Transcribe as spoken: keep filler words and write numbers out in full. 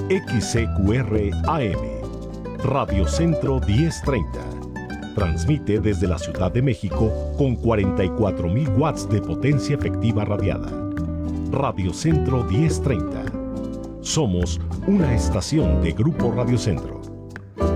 X C Q R A M, Radio Centro diez treinta. Transmite desde la Ciudad de México con cuarenta y cuatro mil watts de potencia efectiva radiada. Radio Centro diez treinta. Somos una estación de Grupo Radio Centro.